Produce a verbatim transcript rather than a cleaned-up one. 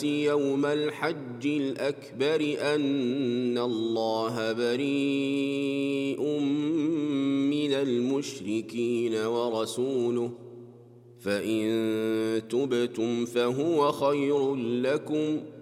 يوم الحج الأكبر أن الله بريء من المشركين ورسوله، فإن تبتم فهو خير لكم،